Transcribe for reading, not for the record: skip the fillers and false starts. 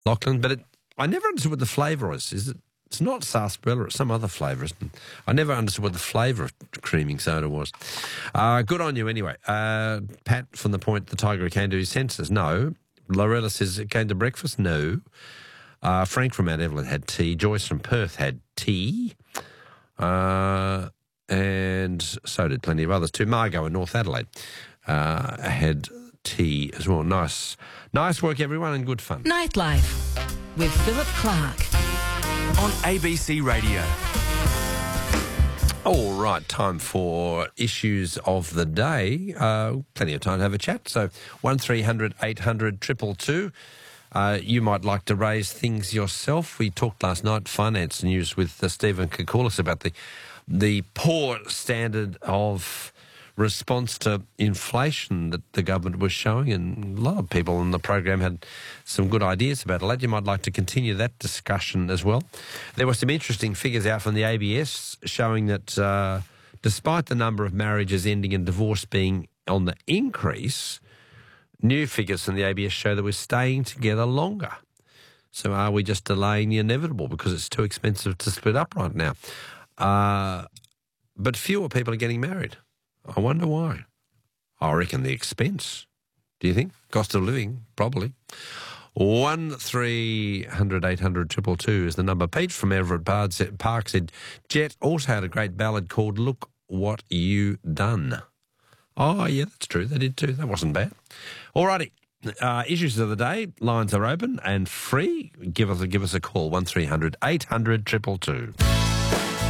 Lachlan, but I never understood what the flavour is. It's not sarsaparilla, it's some other flavour, isn't it? I never understood what the flavour of creaming soda was. Good on you anyway. Pat from the Point, the Tiger can do his senses. No. Lorella says it came to breakfast. No. Frank from Mount Evelyn had tea. Joyce from Perth had tea. And so did plenty of others too. Margot in North Adelaide had tea as well. Nice work, everyone, and good fun. Nightlife with Philip Clark on ABC Radio. All right, time for issues of the day. Plenty of time to have a chat. So 1300 800 222. You might like to raise things yourself. We talked last night, finance news, with Stephen Koukoulas about the poor standard of response to inflation that the government was showing, and a lot of people on the program had some good ideas about it. You might like to continue that discussion as well. There were some interesting figures out from the ABS showing that despite the number of marriages ending in divorce being on the increase, new figures from the ABS show that we're staying together longer. So are we just delaying the inevitable because it's too expensive to split up right now? But fewer people are getting married. I wonder why. I reckon the expense. Do you think? Cost of living, probably. 1300 800 222 is the number. Pete from Everett Park said, Jet also had a great ballad called Look What You Done. Oh, yeah, that's true. They did too. That wasn't bad. All righty. Issues of the day. Lines are open and free. Give us a call. 1300 800 222.